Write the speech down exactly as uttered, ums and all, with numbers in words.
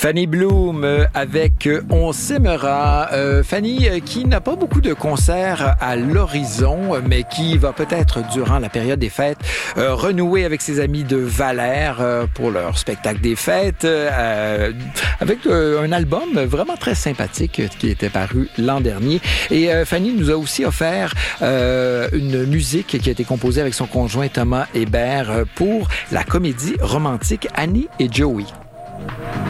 Fanny Bloom euh, avec euh, On s'aimera. Euh, Fanny euh, qui n'a pas beaucoup de concerts à l'horizon, euh, mais qui va peut-être, durant la période des fêtes, euh, renouer avec ses amis de Valère euh, pour leur spectacle des fêtes, euh, avec euh, un album vraiment très sympathique euh, qui était paru l'an dernier. Et euh, Fanny nous a aussi offert euh, une musique qui a été composée avec son conjoint Thomas Hébert euh, pour la comédie romantique Annie et Joey.